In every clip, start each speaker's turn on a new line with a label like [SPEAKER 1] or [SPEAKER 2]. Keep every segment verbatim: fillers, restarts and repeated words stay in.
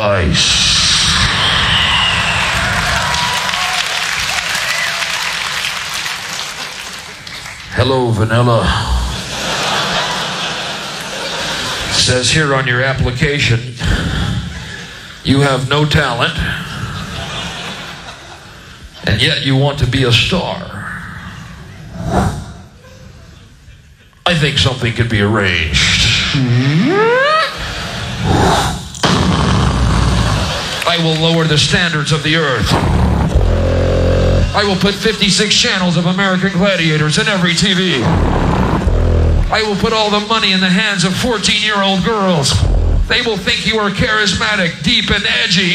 [SPEAKER 1] Ice. Hello, Vanilla. It says here on your application, you have no talent, and yet you want to be a star. I think something could be arranged. I will lower the standards of the earth. I will put fifty-six channels of American Gladiators in every T V. I will put all the money in the hands of fourteen-year-old girls. They will think you are charismatic, deep, and edgy.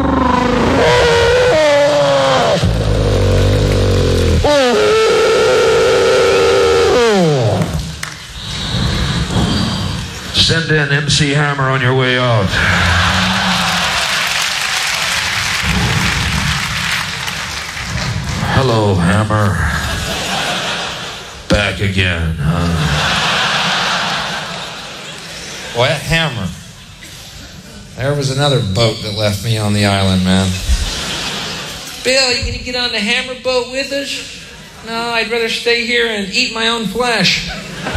[SPEAKER 1] Send in M C Hammer on your way out. Hello, Hammer. Back again, huh?
[SPEAKER 2] Boy, that Hammer. There was another boat that left me on the island, man. Bill, you gonna get on the Hammer boat with us? No, I'd rather stay here and eat my own flesh.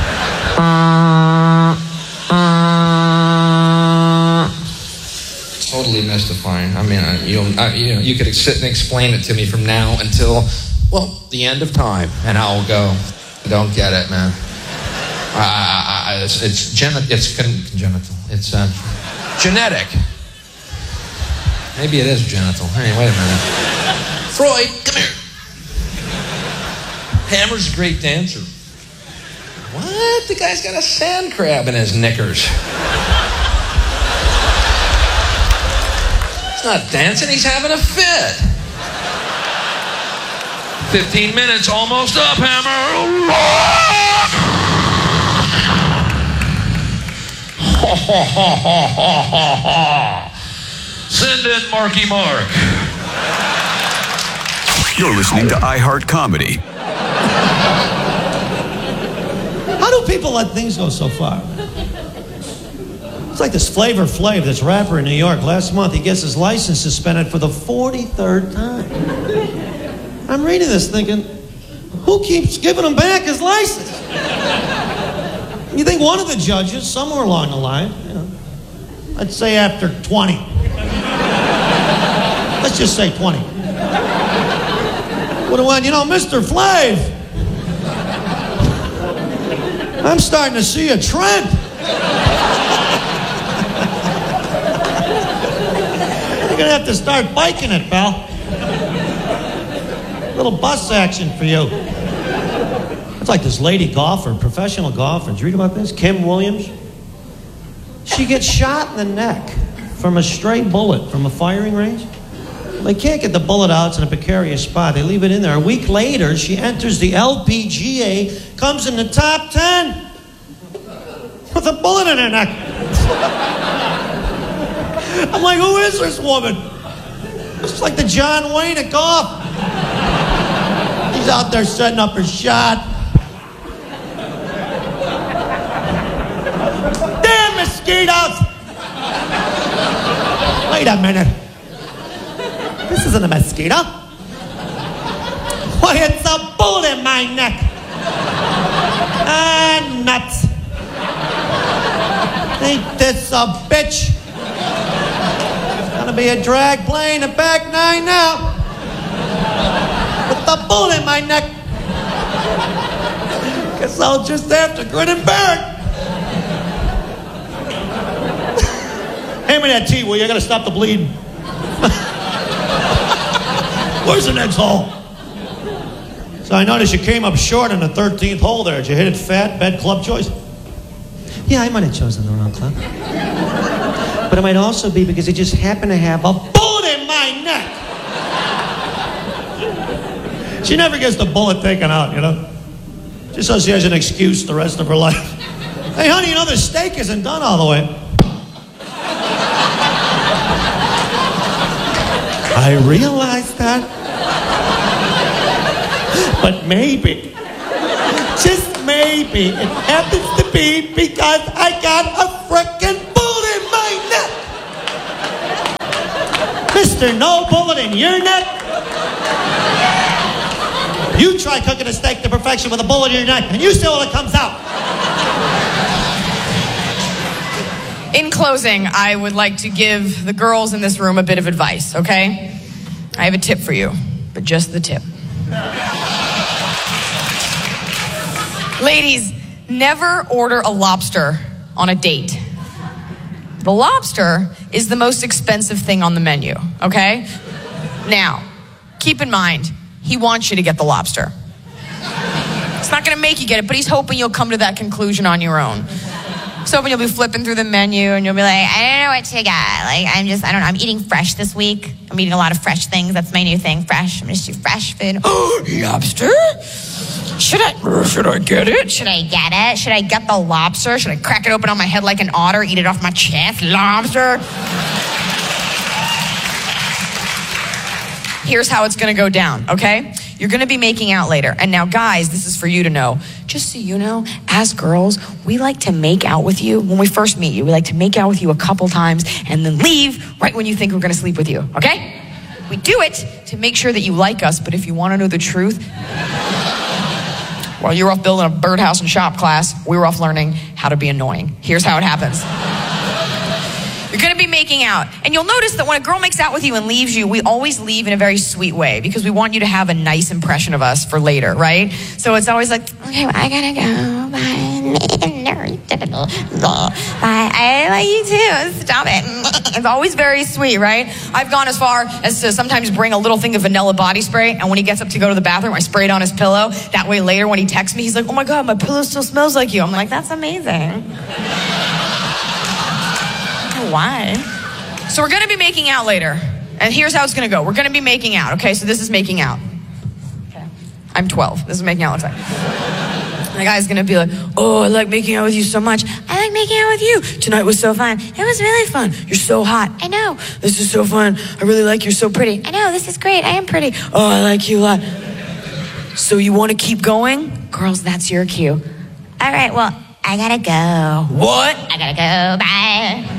[SPEAKER 2] Totally mystifying. I mean, I, you, I, you know, you could sit and explain it to me from now until, well, the end of time, and I'll go. I don't get it, man. I, I, I, it's it's, geni- it's con- congenital. It's uh, genetic. Maybe it is genital. Hey, wait a minute. Freud, come here. Hammer's a great dancer. What? The guy's got a sand crab in his knickers. He's not dancing, he's having a fit.
[SPEAKER 1] Fifteen minutes, almost up, Hammer. Ha ha ha ha ha ha ha. Send in Marky Mark.
[SPEAKER 3] You're listening to iHeart Comedy.
[SPEAKER 4] How do people let things go so far? It's like this Flavor Flav, this rapper in New York. Last month, he gets his license suspended for the forty-third time. I'm reading this thinking, who keeps giving him back his license? You think one of the judges, somewhere along the line, you know, let's say after twenty. Let's just say twenty. Would have went, you know, Mister Flav, I'm starting to see a trend. You're gonna have to start biking it, pal. Little bus action for you. It's like this lady golfer, professional golfer. Did you read about this? Kim Williams. She gets shot in the neck from a stray bullet from a firing range. They can't get the bullet out. It's in a precarious spot. They leave it in there. A week later, she enters the L P G A, comes in the top ten with a bullet in her neck. I'm like, who is this woman? It's like the John Wayne of golf. She's out there setting up her shot. Damn mosquitoes! Wait a minute. This isn't a mosquito. Why, it's a bullet in my neck. Ah, nuts. Ain't this a bitch? It's gonna be a drag playing a back nine now. With the bullet in my neck. Guess I'll just have to grin and bear it. Hand me that tea, will you? I gotta stop the bleeding. Where's the next hole? So I noticed you came up short on the thirteenth hole there. Did you hit it fat, bad club choice? Yeah, I might have chosen the wrong club. But it might also be because it just happened to have a bullet in my neck. She never gets the bullet taken out, you know? Just so she has an excuse the rest of her life. Hey, honey, you know the steak isn't done all the way. I realize that. But maybe, just maybe, it happens to be because I got a frickin' bullet in my neck. Mister No Bullet in your neck. You try cooking a steak to perfection with a bullet in your neck, and you see what it comes out.
[SPEAKER 5] In closing, I would like to give the girls in this room a bit of advice, okay? I have a tip for you, but just the tip. Ladies, never order a lobster on a date. The lobster is the most expensive thing on the menu, okay? Now, keep in mind, he wants you to get the lobster. It's not gonna make you get it, but he's hoping you'll come to that conclusion on your own. He's hoping you'll be flipping through the menu and you'll be like, I don't know what to get. Like, I'm just, I don't know, I'm eating fresh this week. I'm eating a lot of fresh things. That's my new thing, fresh. I'm just do fresh food. Oh, lobster? Should I, should I get it? Should I get it? Should I get the lobster? Should I crack it open on my head like an otter, eat it off my chest? Lobster? Here's how it's gonna go down, okay? You're gonna be making out later. And now, guys, this is for you to know. Just so you know, as girls, we like to make out with you when we first meet you. We like to make out with you a couple times and then leave right when you think we're gonna sleep with you, okay? We do it to make sure that you like us, but if you wanna know the truth, while you're off building a birdhouse and shop class, we were off learning how to be annoying. Here's how it happens. You're gonna be making out. And you'll notice that when a girl makes out with you and leaves you, we always leave in a very sweet way because we want you to have a nice impression of us for later, right? So it's always like, okay, well, I gotta go. Bye. Bye. I like you too. Stop it. It's always very sweet, right? I've gone as far as to sometimes bring a little thing of vanilla body spray, and when he gets up to go to the bathroom, I spray it on his pillow. That way later when he texts me, he's like, oh my God, my pillow still smells like you. I'm like, that's amazing. Why? So we're gonna be making out later. And here's how it's gonna go. We're gonna be making out, okay? So this is making out. Okay. I'm twelve. This is making out. Looks like. The guy's gonna be like, oh, I like making out with you so much. I like making out with you. Tonight was so fun. It was really fun. You're so hot. I know. This is so fun. I really like you. You're so pretty. I know. This is great. I am pretty. Oh, I like you a lot. So you wanna keep going? Girls, that's your cue. All right, well, I gotta go. What? I gotta go. Bye.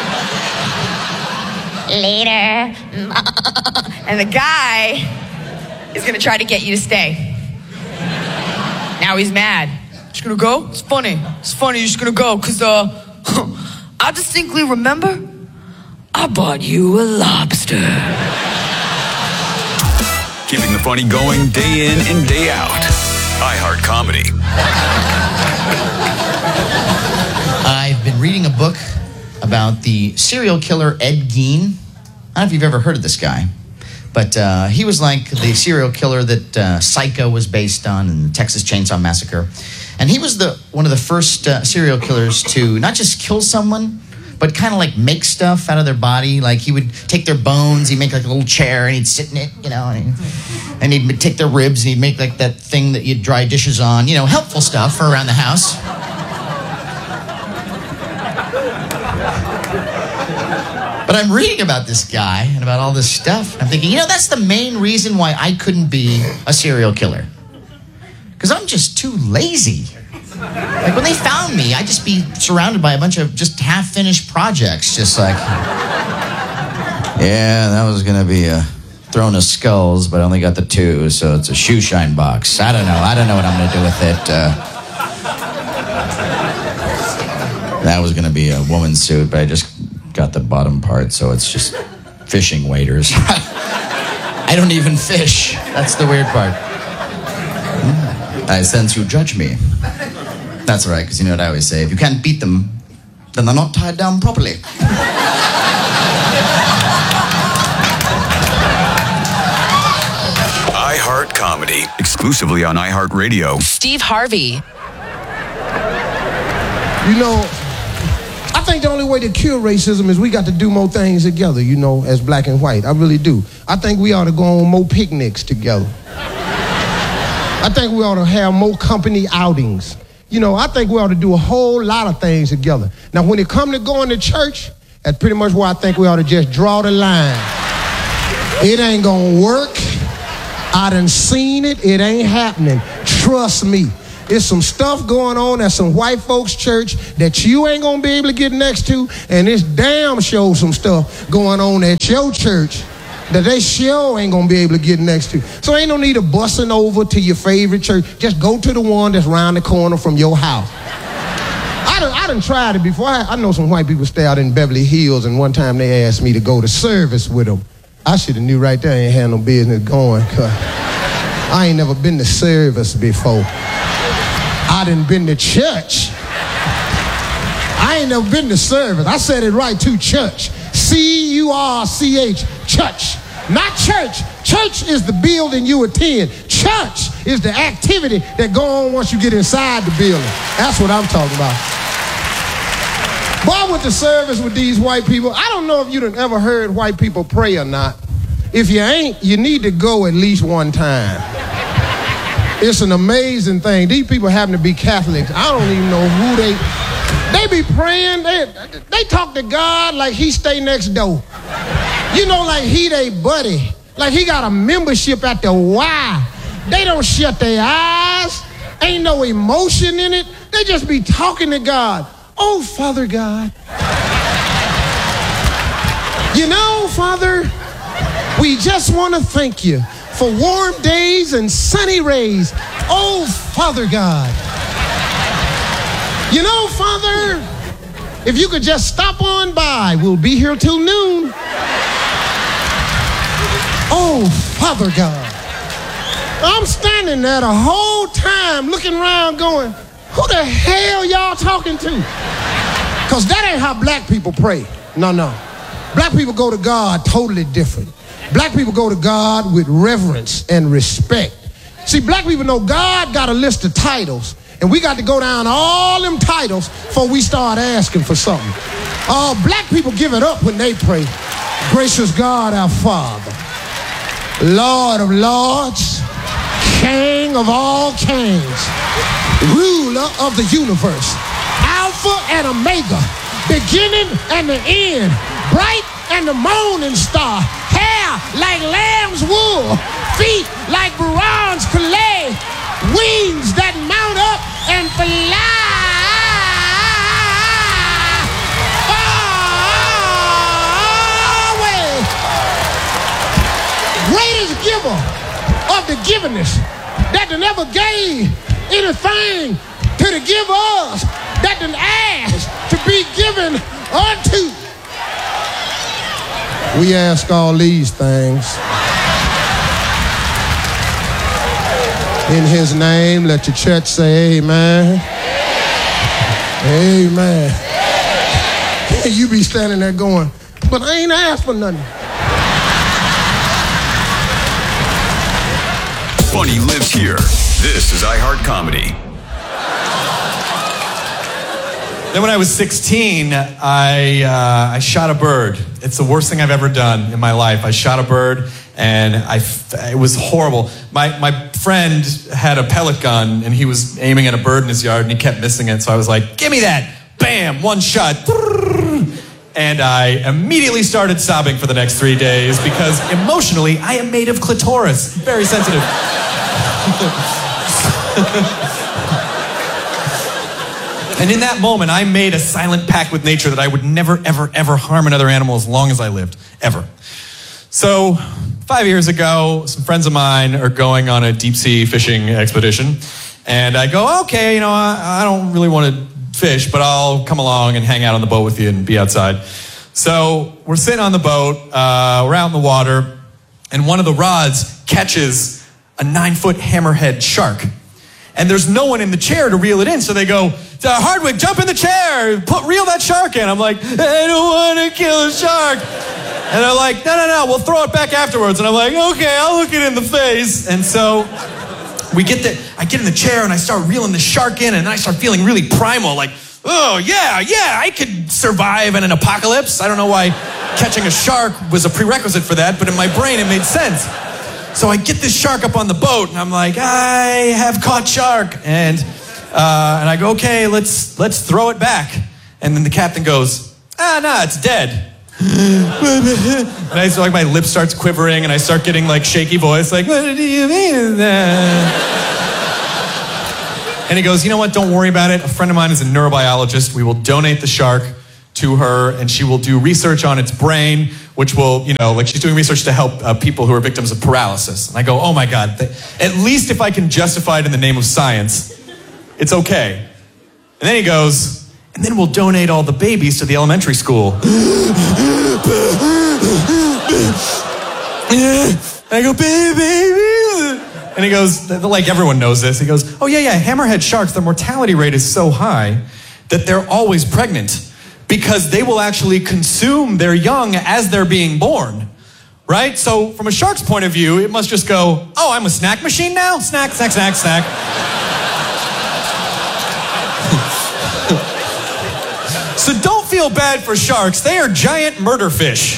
[SPEAKER 5] Later. And the guy is gonna try to get you to stay. Now he's mad. Just gonna go? It's funny. It's funny you're just gonna go, cause uh I distinctly remember I bought you a lobster.
[SPEAKER 3] Keeping the funny going day in and day out. iHeart Comedy.
[SPEAKER 6] I've been reading a book about the serial killer Ed Gein. I don't know if you've ever heard of this guy, but uh, he was like the serial killer that uh, Psycho was based on and the Texas Chainsaw Massacre. And he was the one of the first uh, serial killers to not just kill someone, but kind of like make stuff out of their body. Like he would take their bones, he'd make like a little chair and he'd sit in it, you know, and he'd, and he'd take their ribs and he'd make like that thing that you'd dry dishes on, you know, helpful stuff for around the house. But I'm reading about this guy and about all this stuff. And I'm thinking, you know, that's the main reason why I couldn't be a serial killer. Because I'm just too lazy. Like when they found me, I'd just be surrounded by a bunch of just half-finished projects. Just like, yeah, that was going to be a throne of skulls, but I only got the two, so it's a shoe shine box. I don't know. I don't know what I'm going to do with it. Uh, that was going to be a woman's suit, but I just got the bottom part, so it's just fishing waders. I don't even fish. That's the weird part. I sense you judge me. That's right, because you know what I always say, if you can't beat them, then they're not tied down properly.
[SPEAKER 3] iHeart Comedy, exclusively on iHeartRadio.
[SPEAKER 7] Steve Harvey.
[SPEAKER 8] You know, I think the only way to cure racism is we got to do more things together, you know, as black and white. I really do. I think we ought to go on more picnics together. I think we ought to have more company outings. You know, I think we ought to do a whole lot of things together. Now, when it comes to going to church, that's pretty much where I think we ought to just draw the line. It ain't gonna work. I done seen it. It ain't happening. Trust me. There's some stuff going on at some white folks' church that you ain't gonna be able to get next to, and it's damn sure some stuff going on at your church that they sure ain't gonna be able to get next to. So ain't no need of busing over to your favorite church. Just go to the one that's around the corner from your house. I done, I done tried it before. I, I know some white people stay out in Beverly Hills, and one time they asked me to go to service with them. I should have knew right there I ain't had no business going, cause I ain't never been to service before. I done been to church. I ain't never been to service. I said it right too, church. C U R C H, church. Not church. Church is the building you attend. Church is the activity that go on once you get inside the building. That's what I'm talking about. Boy, I went to service with these white people. I don't know if you done ever heard white people pray or not. If you ain't, you need to go at least one time. It's an amazing thing. These people happen to be Catholics. I don't even know who they... They be praying. They, they talk to God like he stay next door. You know, like he they buddy. Like he got a membership at the Y. They don't shut their eyes. Ain't no emotion in it. They just be talking to God. Oh, Father God. You know, Father, we just want to thank you for warm days and sunny rays. Oh, Father God. You know, Father, if you could just stop on by, we'll be here till noon. Oh, Father God. I'm standing there the whole time looking around going, who the hell y'all talking to? Because that ain't how black people pray. No, no. Black people go to God totally different. Black people go to God with reverence and respect. See, black people know God got a list of titles, and we got to go down all them titles before we start asking for something. Uh, black people give it up when they pray. Gracious God, our Father, Lord of lords, King of all kings, ruler of the universe, Alpha and Omega, beginning and the end, bright and the morning star, hair like lamb's wool, feet like bronze clay, wings that mount up and fly. Away. Greatest giver of the givenness that never gave anything to the givers that done asked to be given unto. We ask all these things in his name. Let your church say amen. Amen. And you be standing there going, but I ain't asked for nothing.
[SPEAKER 3] Funny lives here. This is iHeart Comedy.
[SPEAKER 7] Then when I was sixteen, I uh, I shot a bird. It's the worst thing I've ever done in my life. I shot a bird, and I it was horrible. My my friend had a pellet gun, and he was aiming at a bird in his yard, and he kept missing it. So I was like, "Give me that!" Bam! One shot. And I immediately started sobbing for the next three days because emotionally, I am made of clitoris. Very sensitive. And in that moment, I made a silent pact with nature that I would never, ever, ever harm another animal as long as I lived, ever. So, five years ago, some friends of mine are going on a deep sea fishing expedition. And I go, okay, you know, I, I don't really want to fish, but I'll come along and hang out on the boat with you and be outside. So, we're sitting on the boat, uh, we're out in the water, and one of the rods catches a nine-foot hammerhead shark. And there's no one in the chair to reel it in, so they go, Hardwick, jump in the chair, put reel that shark in. I'm like, I don't want to kill a shark. And they're like, no, no, no, we'll throw it back afterwards. And I'm like, okay, I'll look it in the face. And so we get the, I get in the chair and I start reeling the shark in, and then I start feeling really primal, like, oh, yeah, yeah, I could survive in an apocalypse. I don't know why catching a shark was a prerequisite for that, but in my brain it made sense. So I get this shark up on the boat, and I'm like, I have caught shark. And uh, and I go, okay, let's let's throw it back. And then the captain goes, ah, nah, it's dead. And I like my lip starts quivering, and I start getting like shaky voice, like, what do you mean that? And he goes, you know what, don't worry about it. A friend of mine is a neurobiologist. We will donate the shark to her, and she will do research on its brain, which will, you know, like she's doing research to help uh, people who are victims of paralysis. And I go, oh my God, th- at least if I can justify it in the name of science, it's okay. And then he goes, and then we'll donate all the babies to the elementary school. And I go, baby. And he goes, like everyone knows this, he goes, oh yeah, yeah, hammerhead sharks, their mortality rate is so high that they're always pregnant because they will actually consume their young as they're being born, right? So from a shark's point of view, it must just go, oh, I'm a snack machine now? Snack, snack, snack, snack. So don't feel bad for sharks. They are giant murder fish.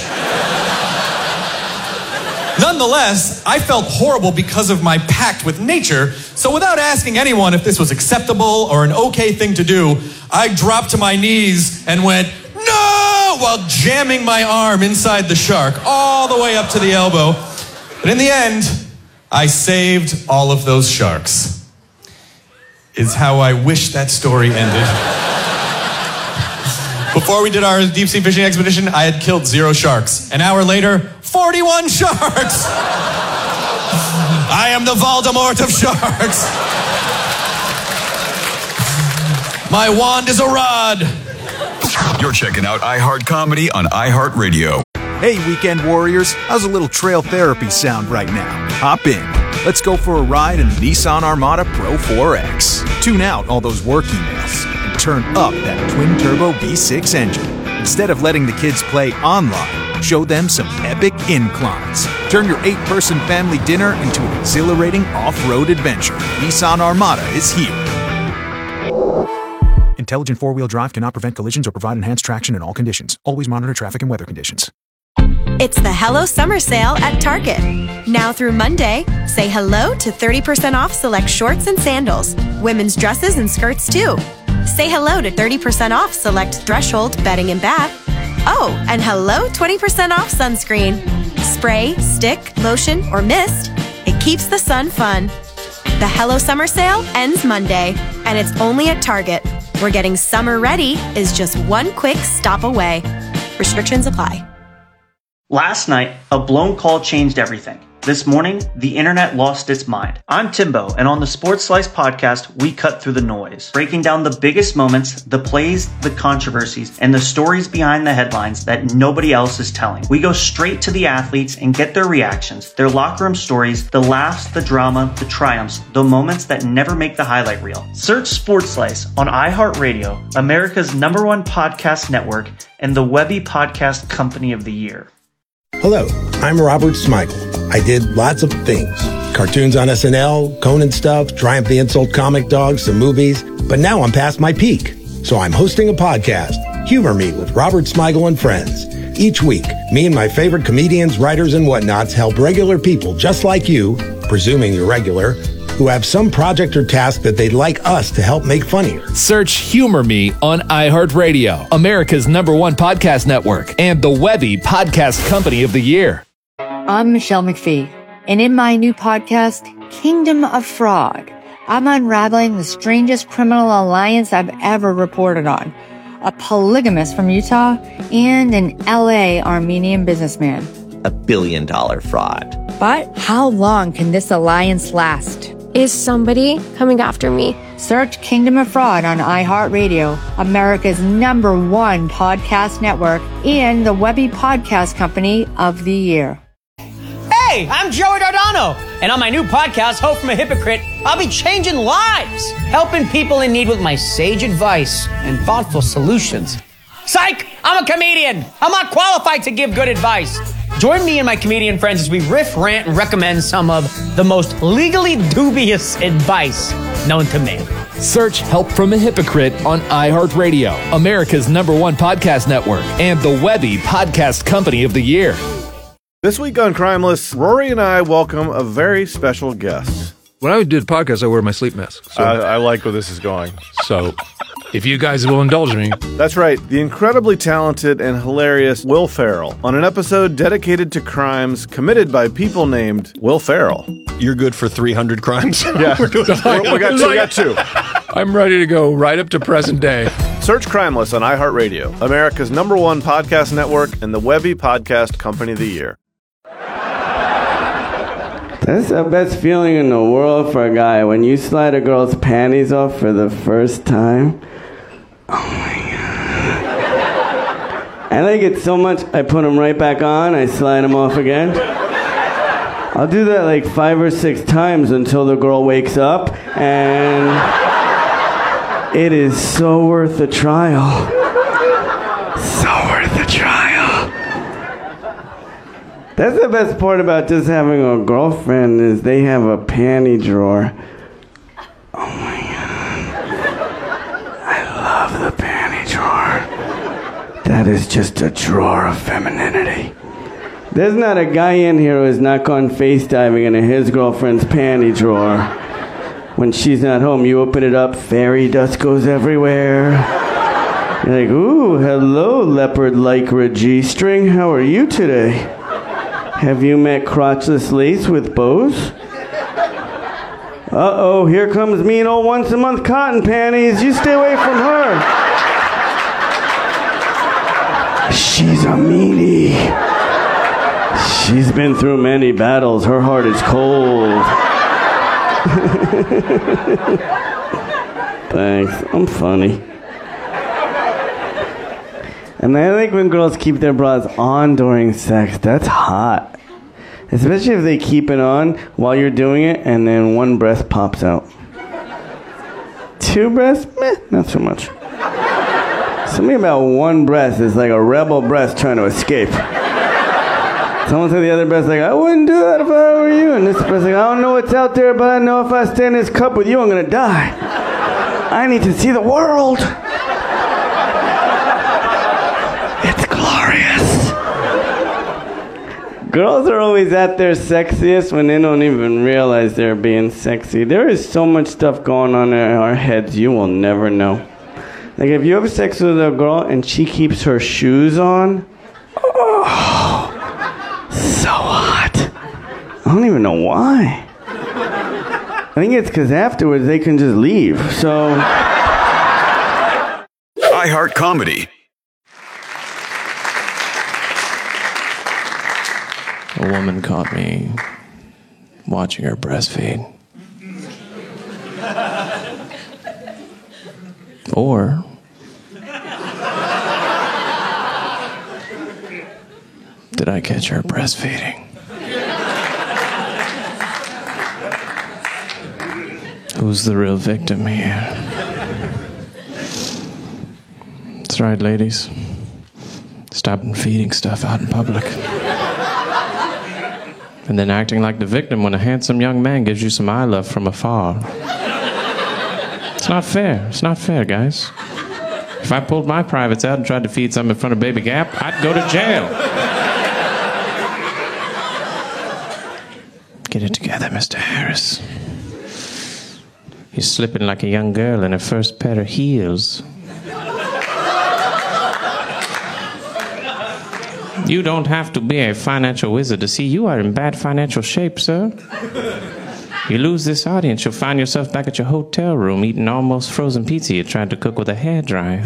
[SPEAKER 7] Nonetheless, I felt horrible because of my pact with nature, so without asking anyone if this was acceptable or an okay thing to do, I dropped to my knees and went, no, while jamming my arm inside the shark all the way up to the elbow. But in the end, I saved all of those sharks. Is how I wish that story ended. Before we did our deep sea fishing expedition, I had killed zero sharks. An hour later, forty-one sharks! I am the Voldemort of sharks! My wand is a rod!
[SPEAKER 3] You're checking out iHeart Comedy on iHeartRadio.
[SPEAKER 9] Hey, weekend warriors, how's a little trail therapy sound right now? Hop in. Let's go for a ride in the Nissan Armada Pro four X. Tune out all those work emails and turn up that twin-turbo V six engine. Instead of letting the kids play online, show them some epic inclines. Turn your eight-person family dinner into an exhilarating off-road adventure. Nissan Armada is here. Intelligent four-wheel drive cannot prevent collisions or provide enhanced traction in all conditions. Always monitor traffic and weather conditions.
[SPEAKER 10] It's the Hello Summer Sale at Target. Now through Monday, say hello to thirty percent off select shorts and sandals, women's dresses and skirts too. Say hello to thirty percent off select Threshold bedding and bath. Oh, and hello twenty percent off sunscreen. Spray, stick, lotion, or mist. It keeps the sun fun. The Hello Summer Sale ends Monday, and it's only at Target, where getting summer ready is just one quick stop away. Restrictions apply.
[SPEAKER 11] Last night, a blown call changed everything. This morning, the internet lost its mind. I'm Timbo, and on the Sports Slice podcast, we cut through the noise, breaking down the biggest moments, the plays, the controversies, and the stories behind the headlines that nobody else is telling. We go straight to the athletes and get their reactions, their locker room stories, the laughs, the drama, the triumphs, the moments that never make the highlight reel. Search Sports Slice on iHeartRadio, America's number one podcast network, and the Webby Podcast Company of the Year.
[SPEAKER 12] Hello, I'm Robert Smigel. I did lots of things. Cartoons on S N L, Conan stuff, Triumph the Insult Comic Dog, some movies. But now I'm past my peak. So I'm hosting a podcast, Humor Me with Robert Smigel and Friends. Each week, me and my favorite comedians, writers, and whatnots help regular people just like you, presuming you're regular, who have some project or task that they'd like us to help make funnier.
[SPEAKER 13] Search Humor Me on iHeartRadio, America's number one podcast network, and the Webby Podcast Company of the Year.
[SPEAKER 14] I'm Michelle McPhee, and in my new podcast, Kingdom of Fraud, I'm unraveling the strangest criminal alliance I've ever reported on. A polygamist from Utah and an L A Armenian businessman.
[SPEAKER 15] A billion dollar fraud.
[SPEAKER 14] But how long can this alliance last?
[SPEAKER 16] Is somebody coming after me?
[SPEAKER 14] Search Kingdom of Fraud on iHeartRadio, America's number one podcast network, and the Webby Podcast Company of the Year.
[SPEAKER 17] Hey, I'm Joey Dardano, and on my new podcast, Hope from a Hypocrite, I'll be changing lives, helping people in need with my sage advice and thoughtful solutions. Psych! I'm a comedian. I'm not qualified to give good advice. Join me and my comedian friends as we riff, rant, and recommend some of the most legally dubious advice known to man.
[SPEAKER 13] Search Help from a Hypocrite on iHeartRadio, America's number one podcast network, and the Webby Podcast Company of the Year.
[SPEAKER 18] This week on Crimeless, Rory and I welcome a very special guest.
[SPEAKER 19] When I do the podcast, I wear my sleep mask. So.
[SPEAKER 18] I, I like where this is going.
[SPEAKER 19] So, if you guys will indulge me.
[SPEAKER 18] That's right, the incredibly talented and hilarious Will Ferrell on an episode dedicated to crimes committed by people named Will Ferrell.
[SPEAKER 19] You're good for three hundred crimes?
[SPEAKER 18] Yeah,
[SPEAKER 19] We're doing
[SPEAKER 18] we got two. We got two.
[SPEAKER 19] I'm ready to go right up to present day.
[SPEAKER 18] Search Crimeless on iHeartRadio, America's number one podcast network and the Webby Podcast Company of the Year.
[SPEAKER 20] That's the best feeling in the world for a guy, when you slide a girl's panties off for the first time. Oh my God. I like it so much, I put them right back on, I slide them off again. I'll do that like five or six times until the girl wakes up, and it is so worth the trial. So worth the trial. That's the best part about just having a girlfriend, is they have a panty drawer. Oh my God. I love the panty drawer. That is just a drawer of femininity. There's not a guy in here who has not gone face diving into his girlfriend's panty drawer. When she's not home, you open it up, fairy dust goes everywhere. You're like, ooh, hello, leopard lycra G-string. How are you today? Have you met crotchless lace with bows? Uh-oh, here comes mean old once-a-month cotton panties. You stay away from her. She's a meanie. She's been through many battles. Her heart is cold. Thanks. I'm funny. And I like when girls keep their bras on during sex. That's hot. Especially if they keep it on while you're doing it and then one breast pops out. Two breasts? Meh, not so much. Something about one breast is like a rebel breast trying to escape. Someone said the other breast like, I wouldn't do that if I were you. And this breast like, I don't know what's out there, but I know if I stay in this cup with you, I'm going to die. I need to see the world. It's glorious. Girls are always at their sexiest when they don't even realize they're being sexy. There is so much stuff going on in our heads you will never know. Like if you have sex with a girl and she keeps her shoes on, oh, so hot. I don't even know why. I think it's because afterwards they can just leave. So
[SPEAKER 3] iHeart Comedy.
[SPEAKER 21] A woman caught me watching her breastfeed. Or did I catch her breastfeeding? Who's the real victim here? That's right, ladies. Stop feeding stuff out in public. And then acting like the victim when a handsome young man gives you some eye love from afar. It's not fair. It's not fair, guys. If I pulled my privates out and tried to feed something in front of Baby Gap, I'd go to jail. Get it together, Mister Harris. You're slipping like a young girl in her first pair of heels. You don't have to be a financial wizard to see you are in bad financial shape, sir. You lose this audience, you'll find yourself back at your hotel room eating almost frozen pizza you tried to cook with a hairdryer.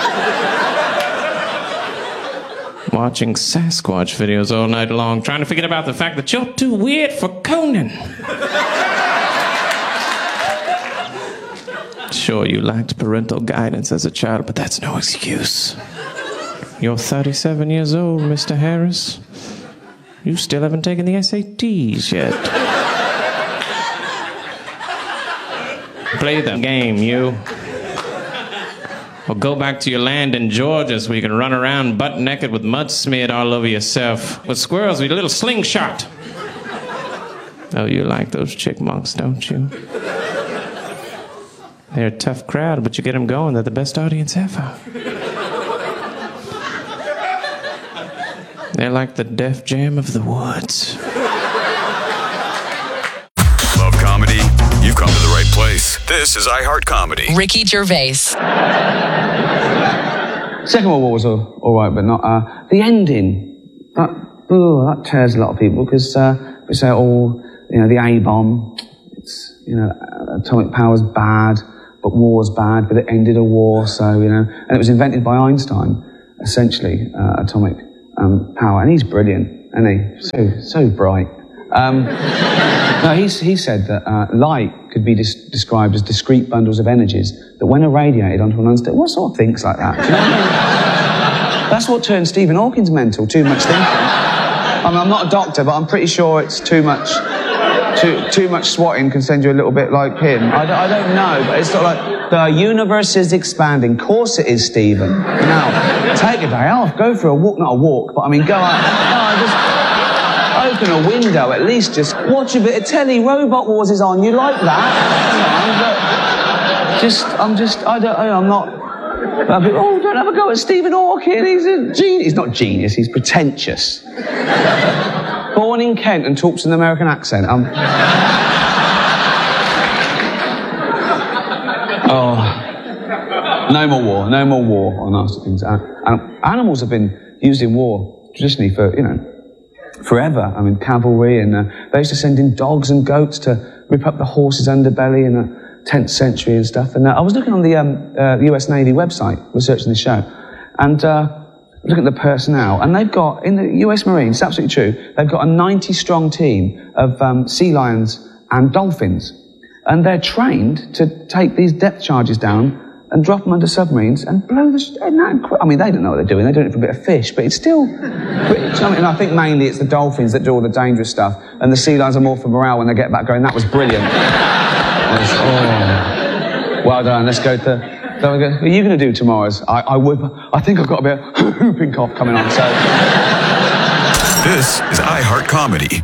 [SPEAKER 21] Watching Sasquatch videos all night long, trying to forget about the fact that you're too weird for Conan. Sure, you lacked parental guidance as a child, but that's no excuse. You're thirty-seven years old, Mister Harris. You still haven't taken the S A Ts yet. Play the game, you. Or go back to your land in Georgia so you can run around butt naked with mud smeared all over yourself. With squirrels with a little slingshot. Oh, you like those chickmunks, don't you? They're a tough crowd, but you get them going. They're the best audience ever. They're like the Def Jam of the woods.
[SPEAKER 3] Love comedy? You've come to the right place. This is iHeart Comedy.
[SPEAKER 22] Ricky Gervais.
[SPEAKER 23] Second World War was all, all right, but not uh, the ending. That oh, that tears a lot of people because uh, we say all you know the A bomb. It's you know atomic power's bad. but war's bad, but it ended a war, so, you know. And it was invented by Einstein, essentially, uh, atomic um, power. And he's brilliant, isn't he? So, so bright. Um, no, he's, he said that uh, light could be dis- described as discrete bundles of energies that when irradiated onto an unstable... What sort of thinks like that? Do you know what I mean? That's what turned Stephen Hawking's mental, too much thinking. I mean, I'm not a doctor, but I'm pretty sure it's too much... Too, too much swatting can send you a little bit like him. I, I don't know, but it's sort of like, the universe is expanding. Of course it is, Stephen. Now, take a day off, go for a walk, not a walk, but I mean, go out, no, just open a window, at least just watch a bit of telly. Robot Wars is on, you like that? You know, but just, I'm just, I don't, I'm not, I'll be, oh, don't have a go at Stephen Hawking, he's a genius. He's not genius, he's pretentious. Born in Kent and talks in an American accent. Um... oh, no more war. No more war on nasty things. Uh, animals have been used in war traditionally for, you know, forever. I mean, cavalry, and uh, they used to send in dogs and goats to rip up the horse's underbelly in the tenth century and stuff. And uh, I was looking on the um, uh, U S Navy website, researching the show, and. Uh, Look at the personnel, and they've got, in the U S Marines, it's absolutely true, they've got a ninety-strong team of um, sea lions and dolphins. And they're trained to take these depth charges down and drop them under submarines and blow the... Sh- I mean, they don't know what they're doing, they're doing it for a bit of fish, but it's still... Pretty, I mean, I think mainly it's the dolphins that do all the dangerous stuff, and the sea lions are more for morale when they get back going, that was brilliant. Oh, well done, let's go to... So go, what are you going to do tomorrow's? I, I would. I think I've got a bit of whooping cough coming on. So
[SPEAKER 3] this is iHeart Comedy.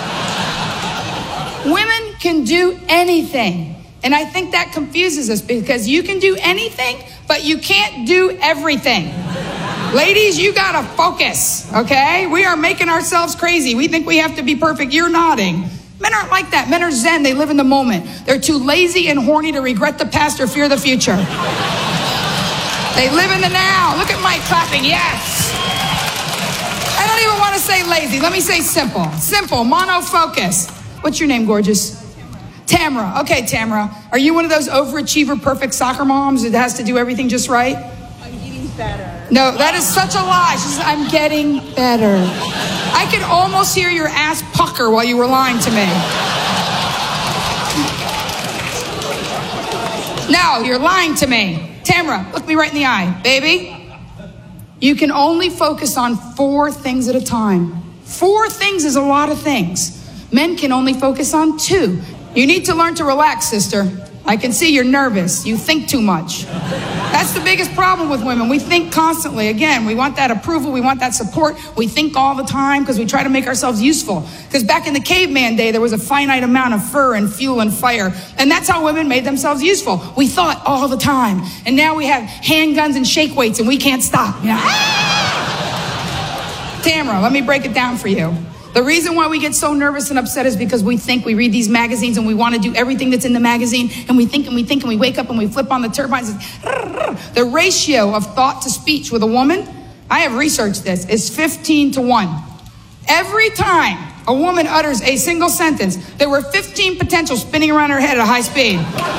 [SPEAKER 1] Women can do anything, and I think that confuses us because you can do anything, but you can't do everything. Ladies, you gotta focus. Okay, we are making ourselves crazy. We think we have to be perfect. You're nodding. Men aren't like that. Men are zen. They live in the moment. They're too lazy and horny to regret the past or fear the future. They live in the now. Look at Mike clapping. Yes. I don't even want to say lazy. Let me say simple. Simple. Monofocus. What's your name, gorgeous? Tamara. Okay, Tamara. Are you one of those overachiever, perfect soccer moms that has to do everything just right?
[SPEAKER 2] I'm getting better.
[SPEAKER 1] No, that is such a lie. She says, I'm getting better. I could almost hear your ass pucker while you were lying to me. No, you're lying to me. Tamara, look me right in the eye. Baby, you can only focus on four things at a time. Four things is a lot of things. Men can only focus on two. You need to learn to relax, sister. I can see you're nervous. You think too much. That's the biggest problem with women. We think constantly. Again, we want that approval. We want that support. We think all the time because we try to make ourselves useful. Because back in the caveman day, there was a finite amount of fur and fuel and fire. And that's how women made themselves useful. We thought all the time. And now we have handguns and shake weights and we can't stop. You know? Ah! Tamara, let me break it down for you. The reason why we get so nervous and upset is because we think we read these magazines and we want to do everything that's in the magazine, and we think and we think and we wake up and we flip on the turbines. The ratio of thought to speech with a woman, I have researched this, is fifteen to one. Every time a woman utters a single sentence, there were fifteen potentials spinning around her head at a high speed.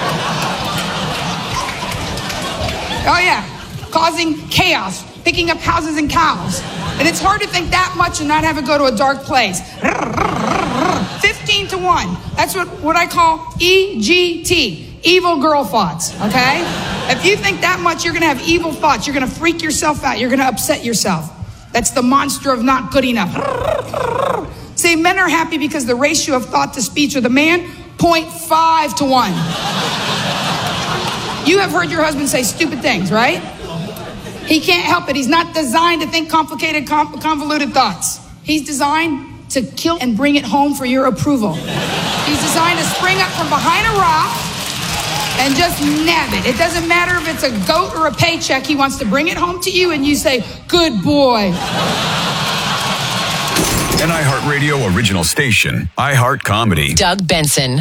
[SPEAKER 1] Oh yeah, causing chaos, picking up houses and cows. And it's hard to think that much and not have it go to a dark place. fifteen to one. That's what, what I call E G T, evil girl thoughts, okay? If you think that much, you're going to have evil thoughts. You're going to freak yourself out. You're going to upset yourself. That's the monster of not good enough. See, men are happy because the ratio of thought to speech with a man, zero point five to one. You have heard your husband say stupid things, right? He can't help it. He's not designed to think complicated, com- convoluted thoughts. He's designed to kill and bring it home for your approval. He's designed to spring up from behind a rock and just nab it. It doesn't matter if it's a goat or a paycheck. He wants to bring it home to you and you say, good boy.
[SPEAKER 3] An iHeartRadio original station, iHeart Comedy.
[SPEAKER 22] Doug Benson.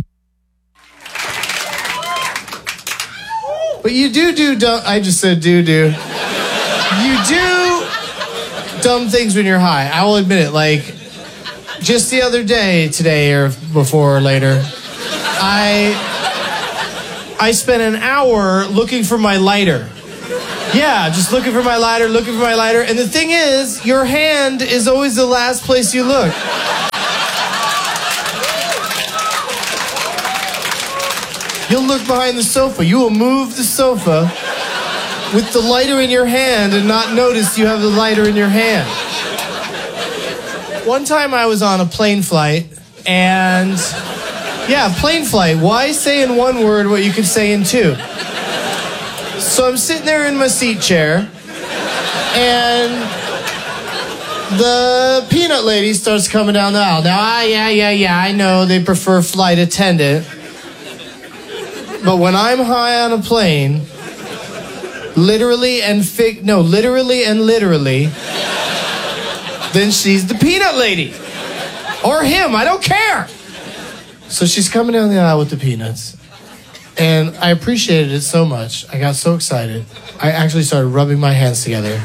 [SPEAKER 24] But you do do dumb... I just said do do. You do dumb things when you're high. I will admit it. Like, just the other day, today or before or later, I I spent an hour looking for my lighter. Yeah, just looking for my lighter, looking for my lighter. And the thing is, your hand is always the last place you look. You'll look behind the sofa. You will move the sofa with the lighter in your hand and not notice you have the lighter in your hand. One time I was on a plane flight, and yeah, plane flight. Why say in one word what you could say in two? So I'm sitting there in my seat chair, and the peanut lady starts coming down the aisle. Now, I, yeah, yeah, yeah, I know they prefer flight attendant. But when I'm high on a plane, literally and fig, no, literally and literally, then she's the peanut lady. Or him, I don't care. So she's coming down the aisle with the peanuts. And I appreciated it so much. I got so excited. I actually started rubbing my hands together.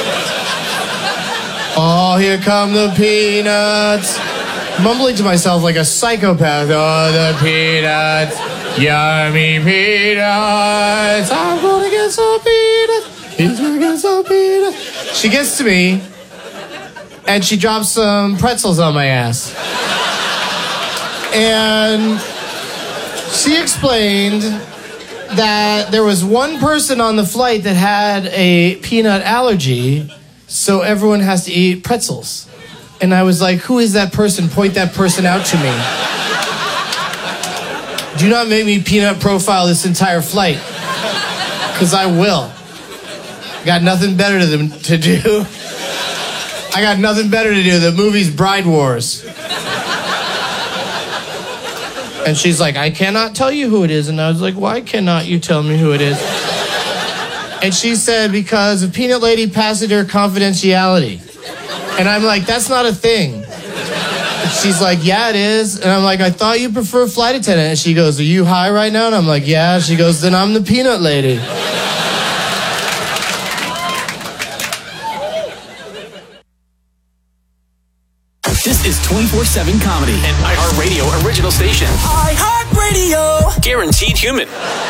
[SPEAKER 24] Oh, here come the peanuts. Mumbling to myself like a psychopath. Oh, the peanuts. Yummy peanuts. I'm gonna get some peanuts. He's gonna get some peanuts. She gets to me, and she drops some pretzels on my ass. And she explained that there was one person on the flight that had a peanut allergy, so everyone has to eat pretzels. And I was like, who is that person? Point that person out to me. Do not make me peanut profile this entire flight, because I will. Got nothing better to, to do. I got nothing better to do. The movie's Bride Wars. And she's like, I cannot tell you who it is. And I was like, why cannot you tell me who it is? And she said, because of Peanut Lady passenger confidentiality. And I'm like, that's not a thing. And she's like, yeah, it is. And I'm like, I thought you prefer flight attendant. And she goes, are you high right now? And I'm like, yeah. She goes, then I'm the Peanut Lady.
[SPEAKER 2] This is twenty-four seven Comedy, an iHeartRadio original station. iHeartRadio! Guaranteed human.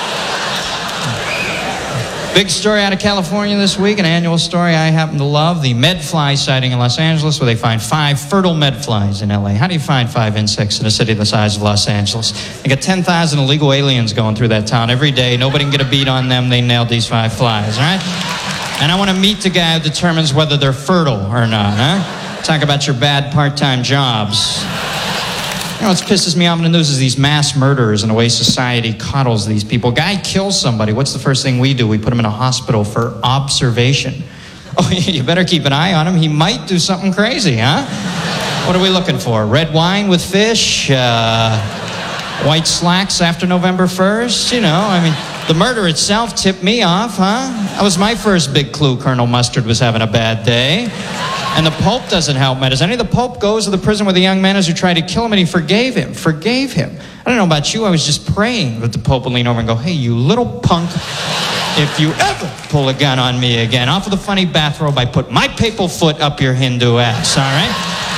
[SPEAKER 4] Big story out of California this week, an annual story I happen to love. The medfly sighting in Los Angeles, where they find five fertile medflies in L A. How do you find five insects in a city the size of Los Angeles? They got ten thousand illegal aliens going through that town every day. Nobody can get a beat on them. They nailed these five flies, all right? And I want to meet the guy who determines whether they're fertile or not, huh? Talk about your bad part-time jobs. You know what pisses me off in the news is these mass murderers and the way society coddles these people. Guy kills somebody. What's the first thing we do? We put him in a hospital for observation. Oh, you better keep an eye on him. He might do something crazy, huh? What are we looking for? Red wine with fish? Uh, white slacks after November first? You know, I mean, the murder itself tipped me off, huh? That was my first big clue Colonel Mustard was having a bad day. And the Pope doesn't help matters. Any of the Pope goes to the prison with the young man who tried to kill him, and he forgave him. Forgave him. I don't know about you. I was just praying that the Pope would lean over and go, hey, you little punk, if you ever pull a gun on me again, off of the funny bathrobe, I put my papal foot up your Hindu ass, all right?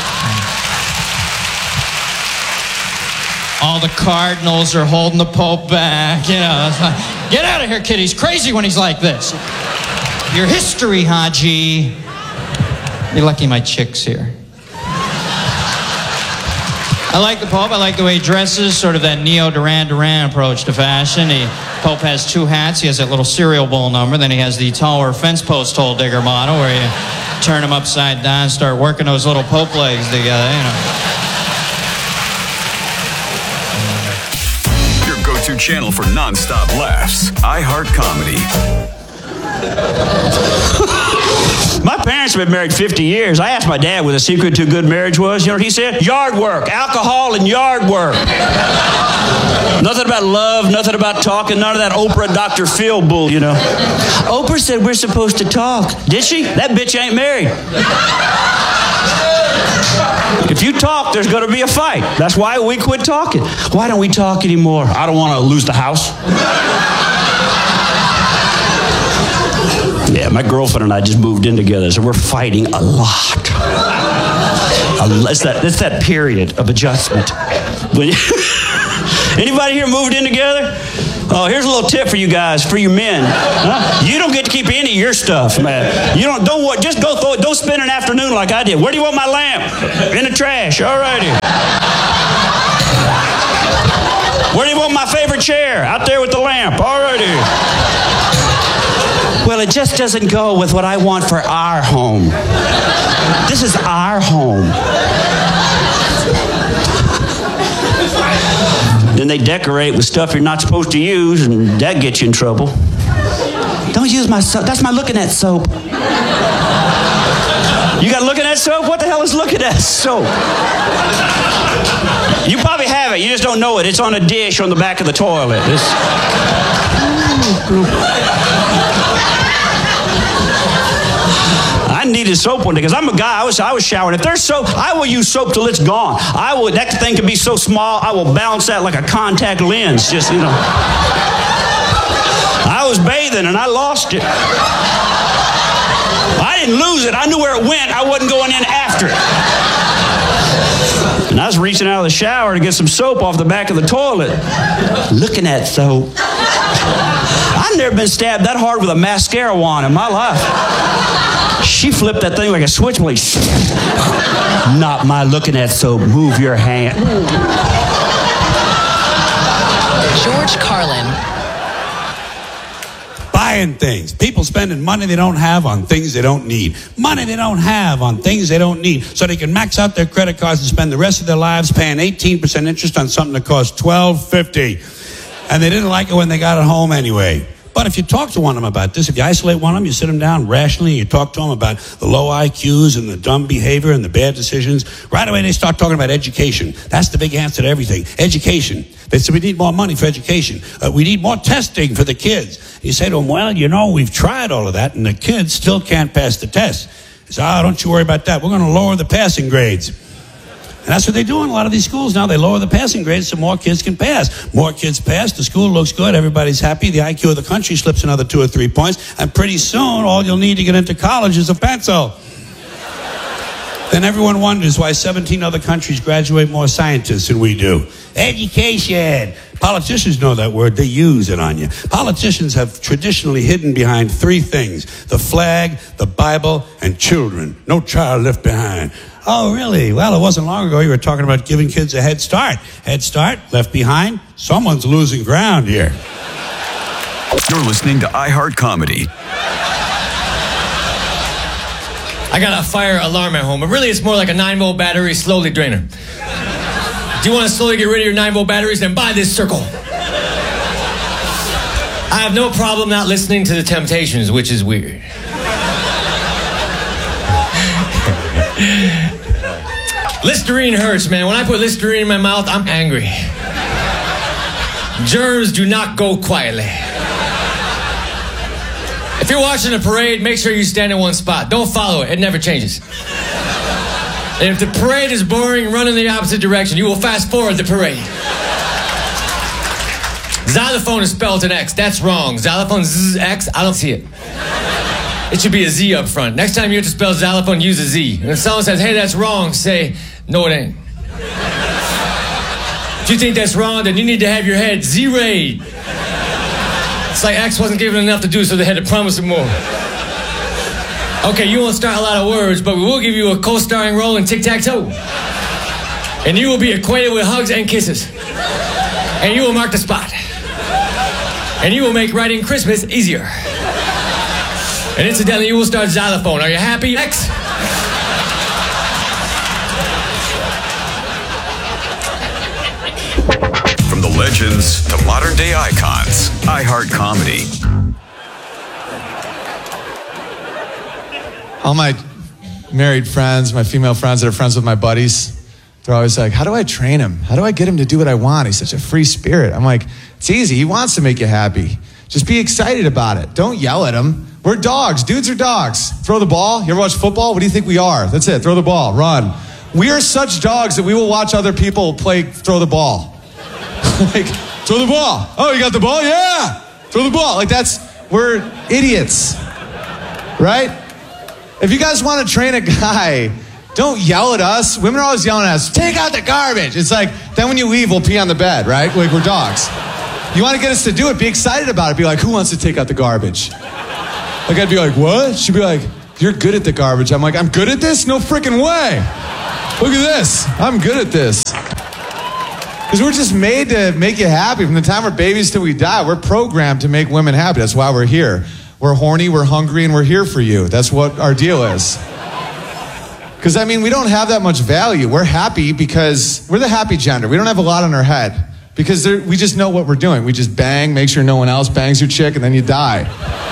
[SPEAKER 4] All the cardinals are holding the Pope back. You know, it's like, get out of here, kid. He's crazy when he's like this. Your history, Haji. You're lucky my chick's here. I like the Pope. I like the way he dresses, sort of that Neo Duran Duran approach to fashion. The Pope has two hats. He has that little cereal bowl number. Then he has the taller fence post hole digger model where you turn him upside down, start working those little Pope legs together, you know.
[SPEAKER 3] Your go-to channel for non-stop laughs. iHeart Comedy.
[SPEAKER 5] My parents have been married fifty years. I asked my dad what the secret to a good marriage was. You know what he said? Yard work, alcohol and yard work. Nothing about love, nothing about talking, none of that Oprah, Doctor Phil bull, you know. Oprah said we're supposed to talk. Did she? That bitch ain't married. If you talk, there's going to be a fight. That's why we quit talking. Why don't we talk anymore? I don't want to lose the house. Yeah, my girlfriend and I just moved in together, so we're fighting a lot. It's that, it's that period of adjustment. When you, anybody here moved in together? Oh, here's a little tip for you guys, for you men. Huh? You don't get to keep any of your stuff, man. You don't, don't, just go throw it. Don't spend an afternoon like I did. Where do you want my lamp? In the trash. All righty. Where do you want my favorite chair? Out there with the lamp. All righty. Well, it just doesn't go with what I want for our home. This is our home. Then they decorate with stuff you're not supposed to use, and that gets you in trouble. Don't use my soap. That's my looking at soap. You got looking at soap? What the hell is looking at soap? You probably have it. You just don't know it. It's on a dish on the back of the toilet. It's... I needed soap one day because I'm a guy. I was I was showering. If there's soap, I will use soap till it's gone. I will. That thing can be so small, I will balance that like a contact lens. Just you know. I was bathing and I lost it. I didn't lose it. I knew where it went. I wasn't going in after it. And I was reaching out of the shower to get some soap off the back of the toilet, looking at soap. I've never been stabbed that hard with a mascara wand in my life. She flipped that thing like a switchblade. Not my looking at soap. Move your hand.
[SPEAKER 6] George Carlin.
[SPEAKER 7] Buying things. People spending money they don't have on things they don't need. Money they don't have on things they don't need. So they can max out their credit cards and spend the rest of their lives paying eighteen percent interest on something that costs twelve fifty. And they didn't like it when they got it home anyway. But if you talk to one of them about this, if you isolate one of them, you sit them down rationally, and you talk to them about the low I Qs and the dumb behavior and the bad decisions, right away they start talking about education. That's the big answer to everything. Education. They say we need more money for education. Uh, we need more testing for the kids. You say to them, well, you know, we've tried all of that, and the kids still can't pass the test. They say, oh, don't you worry about that. We're going to lower the passing grades. And that's what they do in a lot of these schools now. They lower the passing grades so more kids can pass. More kids pass, the school looks good, everybody's happy, the I Q of the country slips another two or three points, and pretty soon all you'll need to get into college is a pencil. Then everyone wonders why seventeen other countries graduate more scientists than we do. Education. Politicians know that word. They use it on you. Politicians have traditionally hidden behind three things: the flag, the Bible, and children. No child left behind. Oh, really? Well, it wasn't long ago you were talking about giving kids a head start. Head start, left behind. Someone's losing ground here.
[SPEAKER 3] You're listening to iHeart Comedy.
[SPEAKER 8] I got a fire alarm at home, but really it's more like a nine volt battery slowly drainer. Do you want to slowly get rid of your nine volt batteries? Then buy this circle. I have no problem not listening to the Temptations, which is weird. Listerine hurts, man. When I put Listerine in my mouth, I'm angry. Germs do not go quietly. If you're watching a parade, make sure you stand in one spot. Don't follow it. It never changes. And if the parade is boring, run in the opposite direction. You will fast forward the parade. Xylophone is spelled with an X. That's wrong. Xylophone Z X. I don't see it. It should be a Z up front. Next time you have to spell xylophone, use a Z. And if someone says, hey, that's wrong, say, no, it ain't. If you think that's wrong, then you need to have your head Z-rayed. It's like X wasn't given enough to do, so they had to promise him more. Okay, you won't start a lot of words, but we will give you a co-starring role in Tic-Tac-Toe. And you will be acquainted with hugs and kisses. And you will mark the spot. And you will make writing Christmas easier. And incidentally, you will start xylophone. Are you happy, X?
[SPEAKER 3] From the legends to modern day icons, iHeart Comedy.
[SPEAKER 22] All my married friends, my female friends that are friends with my buddies, they're always like, how do I train him? How do I get him to do what I want? He's such a free spirit. I'm like, it's easy. He wants to make you happy. Just be excited about it. Don't yell at him. We're dogs. Dudes are dogs. Throw the ball. You ever watch football? What do you think we are? That's it. Throw the ball. Run. We are such dogs that we will watch other people play throw the ball. Like, throw the ball. Oh, you got the ball? Yeah. Throw the ball. Like, that's, we're idiots. Right? If you guys want to train a guy, don't yell at us. Women are always yelling at us, take out the garbage. It's like, then when you leave, we'll pee on the bed, right? Like, we're dogs. You want to get us to do it, be excited about it. Be like, who wants to take out the garbage? Like, I'd be like, what? She'd be like, you're good at the garbage. I'm like, I'm good at this? No freaking way. Look at this. I'm good at this. Because we're just made to make you happy. From the time we're babies till we die, we're programmed to make women happy. That's why we're here. We're horny, we're hungry, and we're here for you. That's what our deal is. Because, I mean, we don't have that much value. We're happy because we're the happy gender. We don't have a lot on our head. Because we just know what we're doing. We just bang, make sure no one else bangs your chick, and then you die.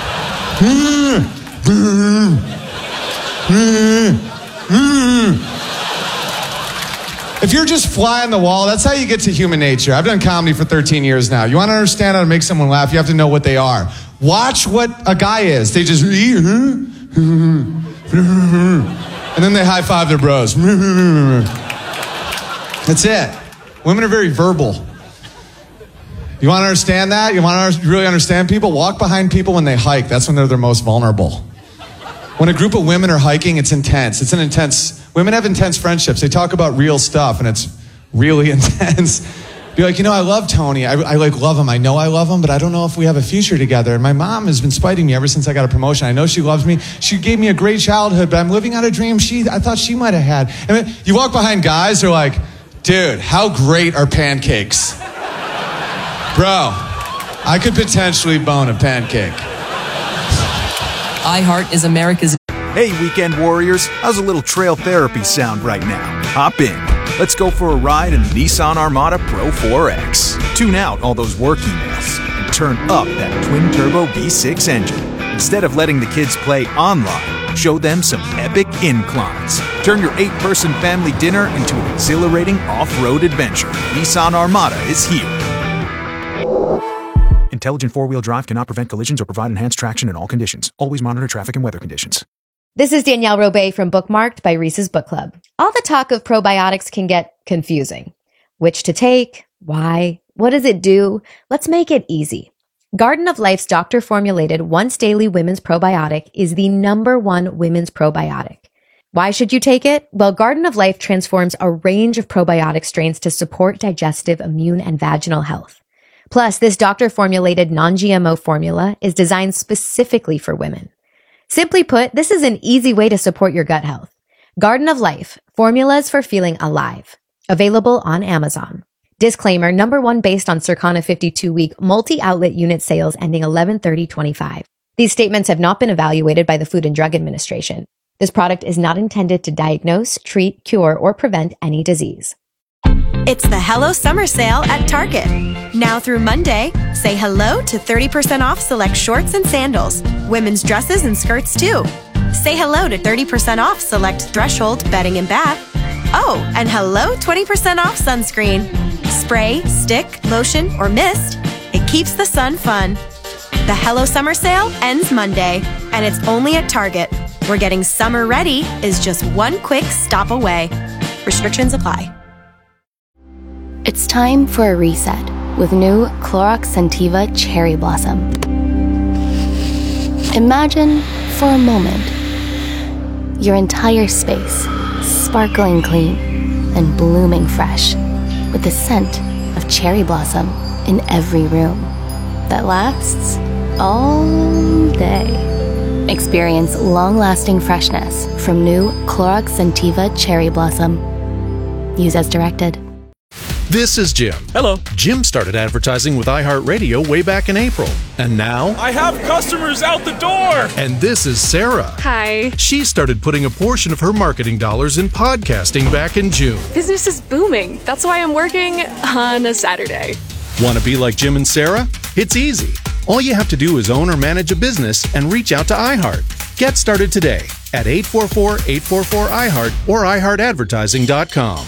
[SPEAKER 22] If you're just fly on the wall, that's how you get to human nature. I've done comedy for thirteen years now. You want to understand how to make someone laugh, you have to know what they are. Watch what a guy is. They just... And then they high-five their bros. That's it. Women are very verbal. You want to understand that? You want to really understand people? Walk behind people when they hike. That's when they're their most vulnerable. When a group of women are hiking, it's intense. It's an intense... Women have intense friendships. They talk about real stuff, and it's really intense. Be like, you know, I love Tony. I, I like love him. I know I love him, but I don't know if we have a future together. And my mom has been spiting me ever since I got a promotion. I know she loves me. She gave me a great childhood, but I'm living out a dream she I thought she might have had. And then you walk behind guys, they're like, dude, how great are pancakes? Bro, I could potentially bone a pancake.
[SPEAKER 9] iHeart is America's...
[SPEAKER 10] Hey, weekend warriors, how's a little trail therapy sound right now? Hop in. Let's go for a ride in the Nissan Armada Pro four X. Tune out all those work emails and turn up that twin-turbo V six engine. Instead of letting the kids play online, show them some epic inclines. Turn your eight-person family dinner into an exhilarating off-road adventure. Nissan Armada is here. Intelligent four-wheel drive cannot prevent collisions or provide enhanced traction in all conditions. Always monitor traffic and weather conditions.
[SPEAKER 11] This is Danielle Robay from Bookmarked by Reese's Book Club. All the talk of probiotics can get confusing. Which to take? Why? What does it do? Let's make it easy. Garden of Life's doctor-formulated once-daily women's probiotic is the number one women's probiotic. Why should you take it? Well, Garden of Life transforms a range of probiotic strains to support digestive, immune, and vaginal health. Plus, this doctor-formulated non-G M O formula is designed specifically for women. Simply put, this is an easy way to support your gut health. Garden of Life, formulas for feeling alive. Available on Amazon. Disclaimer, number one based on Circana fifty-two week multi-outlet unit sales ending eleven thirty twenty-five. These statements have not been evaluated by the Food and Drug Administration. This product is not intended to diagnose, treat, cure, or prevent any disease.
[SPEAKER 12] It's the Hello Summer Sale at Target. Now through Monday, say hello to thirty percent off select shorts and sandals, women's dresses and skirts too. Say hello to thirty percent off select Threshold bedding and bath. Oh, and hello twenty percent off sunscreen. Spray, stick, lotion, or mist, it keeps the sun fun. The Hello Summer Sale ends Monday, and it's only at Target, where getting summer ready is just one quick stop away. Restrictions apply.
[SPEAKER 25] It's time for a reset with new Clorox Scentiva Cherry Blossom. Imagine, for a moment, your entire space sparkling clean and blooming fresh with the scent of cherry blossom in every room that lasts all day. Experience long-lasting freshness from new Clorox Scentiva Cherry Blossom. Use as directed.
[SPEAKER 26] This is Jim. Hello. Jim started advertising with iHeartRadio way back in April. And now...
[SPEAKER 27] I have customers out the door!
[SPEAKER 26] And this is Sarah.
[SPEAKER 28] Hi.
[SPEAKER 26] She started putting a portion of her marketing dollars in podcasting back in June.
[SPEAKER 28] Business is booming. That's why I'm working on a Saturday.
[SPEAKER 26] Want to be like Jim and Sarah? It's easy. All you have to do is own or manage a business and reach out to iHeart. Get started today at eight four four, eight four four, I heart or i heart advertising dot com.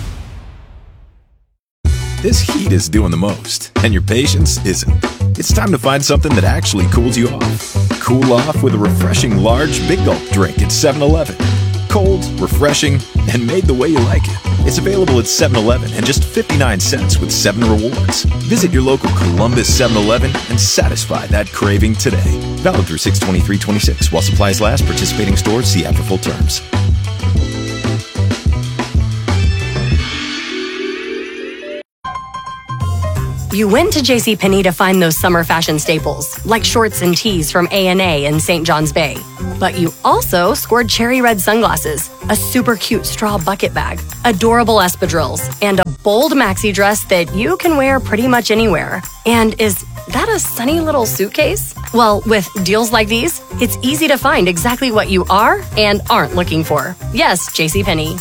[SPEAKER 29] This heat is doing the most, and your patience isn't. It's time to find something that actually cools you off. Cool off with a refreshing large Big Gulp drink at seven eleven. Cold, refreshing, and made the way you like it. It's available at seven eleven and just fifty-nine cents with seven rewards. Visit your local Columbus seven eleven and satisfy that craving today. Valid through six twenty-three twenty-six. While supplies last, participating stores see app for full terms.
[SPEAKER 9] You went to JCPenney to find those summer fashion staples, like shorts and tees from A and A in Saint John's Bay. But you also scored cherry red sunglasses, a super cute straw bucket bag, adorable espadrilles, and a bold maxi dress that you can wear pretty much anywhere. And is that a sunny little suitcase? Well, with deals like these, it's easy to find exactly what you are and aren't looking for. Yes, JCPenney.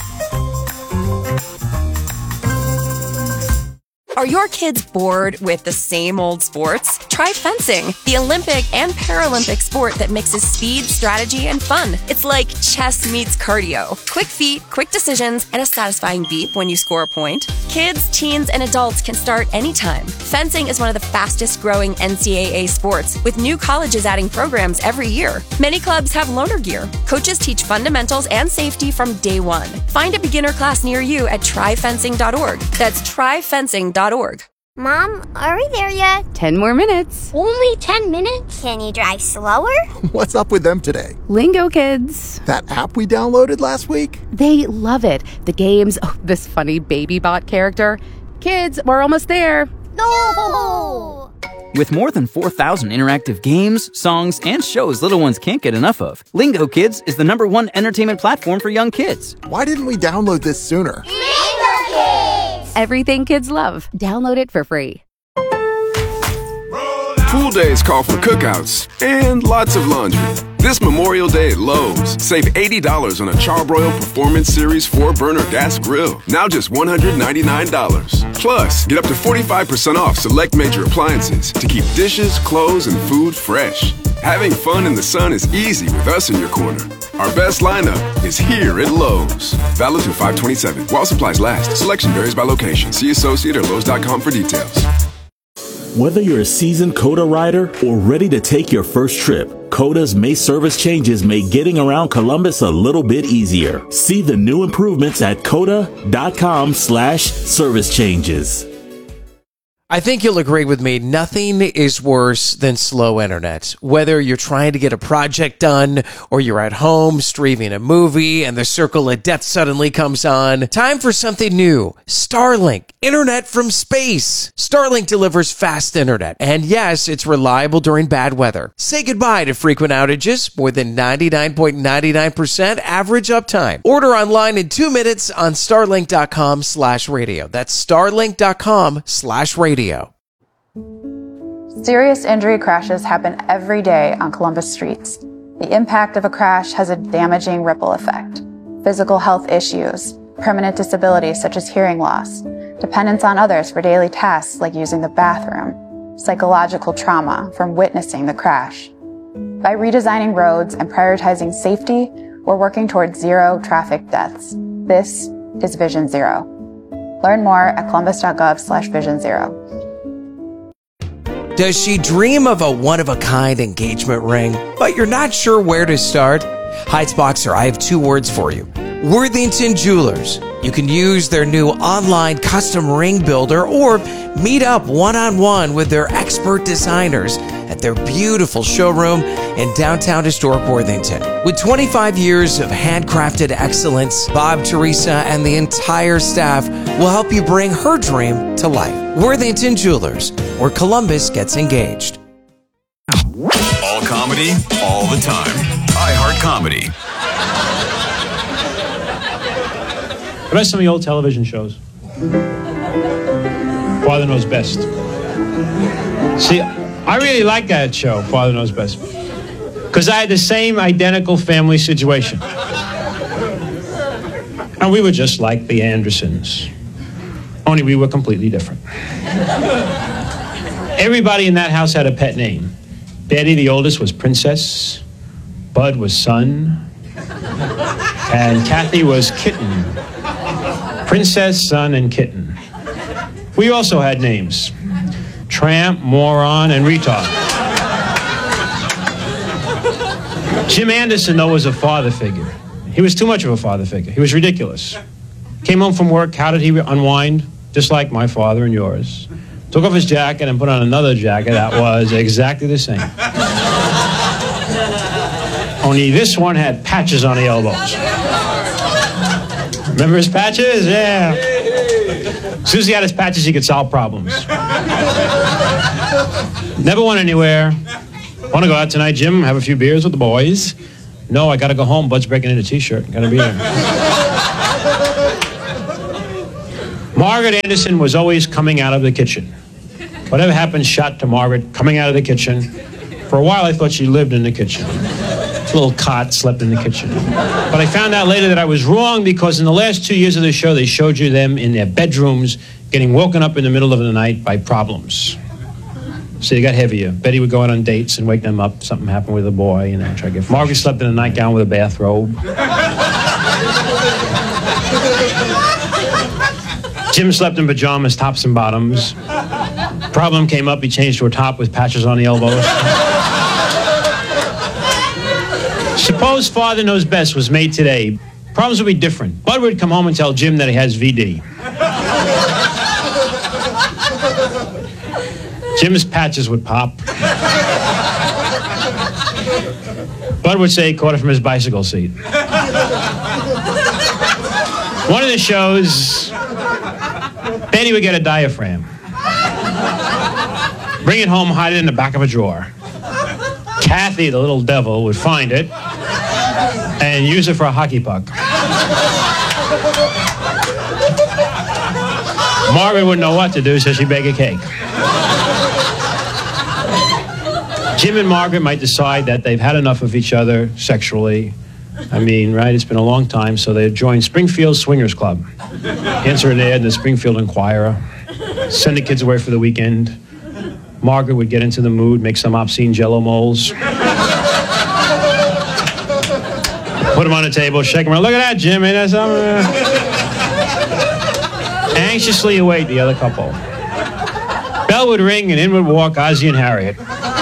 [SPEAKER 13] Are your kids bored with the same old sports? Try fencing, the Olympic and Paralympic sport that mixes speed, strategy, and fun. It's like chess meets cardio. Quick feet, quick decisions, and a satisfying beep when you score a point. Kids, teens, and adults can start anytime. Fencing is one of the fastest growing N C double A sports, with new colleges adding programs every year. Many clubs have loaner gear. Coaches teach fundamentals and safety from day one. Find a beginner class near you at try fencing dot org. That's try fencing dot org.
[SPEAKER 14] Mom, are we there yet?
[SPEAKER 15] Ten more minutes.
[SPEAKER 14] Only ten minutes? Can you drive slower?
[SPEAKER 16] What's up with them today?
[SPEAKER 15] Lingo Kids.
[SPEAKER 16] That app we downloaded last week?
[SPEAKER 15] They love it. The games, oh, this funny baby bot character. Kids, we're almost there.
[SPEAKER 14] No!
[SPEAKER 17] With more than four thousand interactive games, songs, and shows little ones can't get enough of, Lingo Kids is the number one entertainment platform for young kids.
[SPEAKER 16] Why didn't we download this sooner?
[SPEAKER 14] Lingo Kids!
[SPEAKER 15] Everything kids love. Download it for free.
[SPEAKER 18] Pool days call for cookouts and lots of laundry. This Memorial Day at Lowe's, save eighty dollars on a Charbroil Performance Series four burner gas grill. Now just one hundred ninety-nine dollars. Plus, get up to forty-five percent off select major appliances to keep dishes, clothes, and food fresh. Having fun in the sun is easy with us in your corner. Our best lineup is here at Lowe's. Valid through five twenty-seven. While supplies last. Selection varies by location. See associate or Lowe's dot com for details.
[SPEAKER 19] Whether you're a seasoned COTA rider or ready to take your first trip, COTA's May service changes make getting around Columbus a little bit easier. See the new improvements at COTA.com slash service changes.
[SPEAKER 20] I think you'll agree with me, nothing is worse than slow internet. Whether you're trying to get a project done or you're at home streaming a movie and the circle of death suddenly comes on, time for something new. Starlink, internet from space. Starlink delivers fast internet, and yes, it's reliable during bad weather. Say goodbye to frequent outages, more than ninety-nine point nine nine percent average uptime. Order online in two minutes on starlink.com slash radio. That's starlink.com slash radio.
[SPEAKER 30] Serious injury crashes happen every day on Columbus streets. The impact of a crash has a damaging ripple effect. Physical health issues, permanent disabilities such as hearing loss, dependence on others for daily tasks like using the bathroom, psychological trauma from witnessing the crash. By redesigning roads and prioritizing safety, we're working towards zero traffic deaths. This is Vision Zero. Learn more at columbus.gov slash vision zero.
[SPEAKER 20] Does she dream of a one-of-a-kind engagement ring, but you're not sure where to start? Heights Boxer, I have two words for you. Worthington Jewelers. You can use their new online custom ring builder or meet up one-on-one with their expert designers at their beautiful showroom in downtown historic Worthington. With twenty-five years of handcrafted excellence, Bob, Teresa, and the entire staff will help you bring her dream to life. Worthington Jewelers, where Columbus gets engaged.
[SPEAKER 3] All comedy, all the time. iHeart Comedy.
[SPEAKER 31] What are some of the old television shows? Father Knows Best. See, I really like that show, Father Knows Best, because I had the same identical family situation. And we were just like the Andersons, only we were completely different. Everybody in that house had a pet name. Betty, the oldest, was Princess. Bud was Son. And Kathy was Kitten. Princess, Son, and Kitten. We also had names. Tramp, Moron, and Retard. Jim Anderson, though, was a father figure. He was too much of a father figure. He was ridiculous. Came home from work, how did he unwind? Just like my father and yours. Took off his jacket and put on another jacket that was exactly the same. Only this one had patches on the elbows. Remember his patches? Yeah. As soon as he had his patches, he could solve problems. Never went anywhere. Want to go out tonight, Jim? Have a few beers with the boys? No, I got to go home. Bud's breaking in a T-shirt. Got to be there. Margaret Anderson was always coming out of the kitchen. Whatever happened, shot to Margaret coming out of the kitchen. For a while, I thought she lived in the kitchen. Little cot slept in the kitchen. But I found out later that I was wrong because in the last two years of the show, they showed you them in their bedrooms getting woken up in the middle of the night by problems. So they got heavier. Betty would go out on dates and wake them up. Something happened with a boy, you know, try to get... Margaret slept in a nightgown with a bathrobe. Jim slept in pajamas, tops and bottoms. Problem came up, he changed to a top with patches on the elbows. Suppose Father Knows Best was made today. Problems would be different. Bud would come home and tell Jim that he has V D. Jim's patches would pop. Bud would say he caught it from his bicycle seat. One of the shows, Betty would get a diaphragm. Bring it home, hide it in the back of a drawer. Kathy, the little devil, would find it and use it for a hockey puck. Margaret wouldn't know what to do, so she'd bake a cake. Jim and Margaret might decide that they've had enough of each other sexually. I mean, right, it's been a long time, so they'd join Springfield Swingers Club. Answer an ad in the Springfield Inquirer. Send the kids away for the weekend. Margaret would get into the mood, make some obscene Jell-O molds. Put them on the table, shake them around. Look at that, Jim. Ain't that something? Anxiously await the other couple. Bell would ring and in would walk Ozzie and Harriet.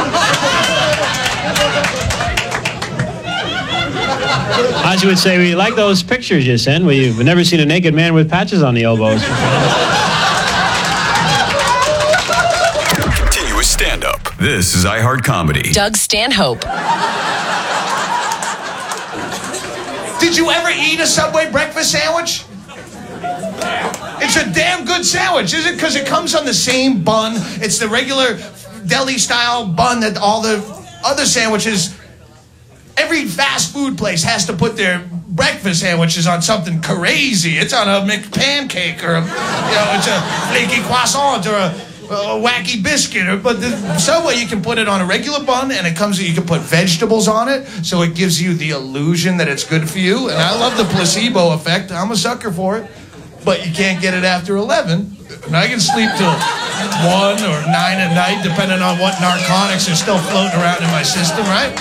[SPEAKER 31] Ozzie would say, we like those pictures you sent where you've never seen a naked man with patches on the elbows.
[SPEAKER 3] Continuous stand-up. This is iHeart Comedy.
[SPEAKER 1] Doug Stanhope.
[SPEAKER 2] Did you ever eat a Subway breakfast sandwich? It's a damn good sandwich, isn't it? Because it comes on the same bun. It's the regular deli-style bun that all the other sandwiches... Every fast food place has to put their breakfast sandwiches on something crazy. It's on a mixed pancake or, a, you know, it's a flaky croissant or a, a wacky biscuit. Or, but the Subway, you can put it on a regular bun, and it comes. You can put vegetables on it, so it gives you the illusion that it's good for you. And I love the placebo effect. I'm a sucker for it. But you can't get it after eleven. And I can sleep till one or nine at night, depending on what narcotics are still floating around in my system, right?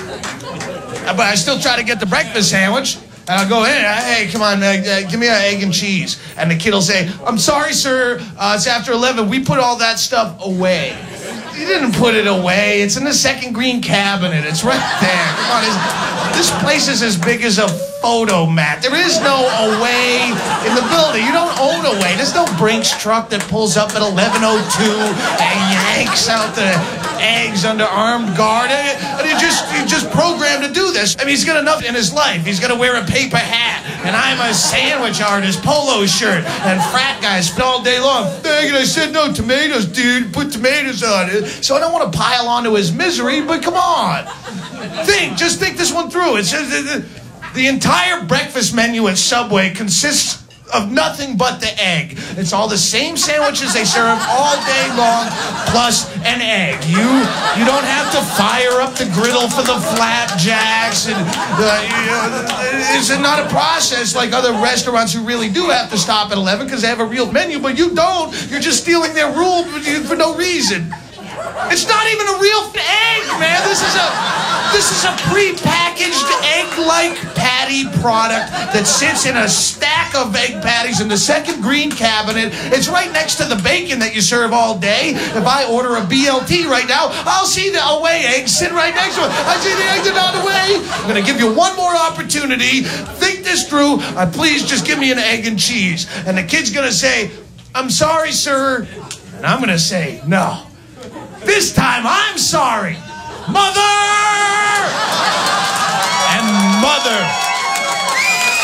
[SPEAKER 2] But I still try to get the breakfast sandwich. And I'll go in, hey, come on, man, uh, give me an egg and cheese. And the kid will say, I'm sorry, sir, uh, it's after eleven. We put all that stuff away. You didn't put it away. It's in the second green cabinet. It's right there. Come on, this place is as big as a photo mat. There is no away in the building. You don't own away. There's no Brinks truck that pulls up at eleven oh two and yanks out the eggs under armed guard. And you just, you just programmed to do this. I mean, he's got enough in his life. He's going to wear a paper hat. And I'm a sandwich artist, polo shirt. And frat guys all day long. Dang it, I said no tomatoes, dude. Put tomatoes on it. So I don't want to pile onto his misery, but come on. Think, just think this one through. It's just, the, the entire breakfast menu at Subway consists of nothing but the egg. It's all the same sandwiches they serve all day long, plus an egg. You you don't have to fire up the griddle for the flapjacks, and uh, you know, it's not a process like other restaurants who really do have to stop at eleven because they have a real menu, but you don't. You're just stealing their rule for no reason. It's not even a real egg, man. This is a this is a prepackaged egg-like patty product that sits in a stack of egg patties in the second green cabinet. It's right next to the bacon that you serve all day. If I order a B L T right now, I'll see the away eggs sit right next to it. I see the eggs are not away. I'm going to give you one more opportunity. Think this through. Uh, please just give me an egg and cheese. And the kid's going to say, I'm sorry, sir. And I'm going to say, no. This time, I'm sorry. Mother! And mother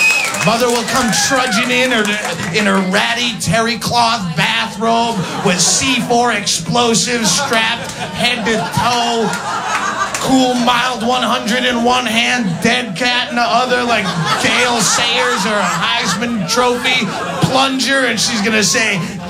[SPEAKER 2] Mother will come trudging in her, in her ratty terry cloth bathrobe with C four explosives strapped head to toe. Cool, mild one hundred in one hand, dead cat in the other, like Gale Sayers or a Heisman Trophy plunger, and she's gonna say,